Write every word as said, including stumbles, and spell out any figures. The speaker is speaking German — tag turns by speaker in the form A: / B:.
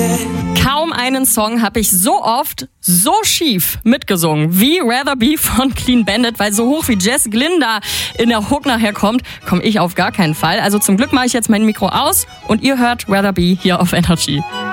A: Kaum einen Song habe ich so oft so schief mitgesungen wie Rather Be von Clean Bandit, weil so hoch wie Jess Glynn da in der Hook nachher kommt, komme ich auf gar keinen Fall. Also zum Glück mache ich jetzt mein Mikro aus und ihr hört Rather Be hier auf Energy.